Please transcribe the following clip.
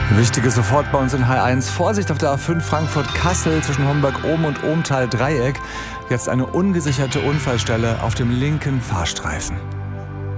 Wichtige sofort bei uns in H1. Vorsicht auf der A5 Frankfurt-Kassel zwischen Homberg-Ohm und Ohmtal-Dreieck. Jetzt eine ungesicherte Unfallstelle auf dem linken Fahrstreifen.